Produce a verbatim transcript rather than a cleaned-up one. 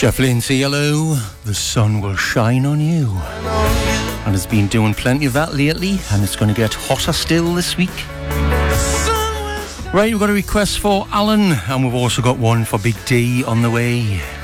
Jeff Lindsay, hello. The sun will shine on you. And it's been doing plenty of that lately, and it's going to get hotter still this week. Right, we've got a request for Alan, and we've also got one for Big D on the way.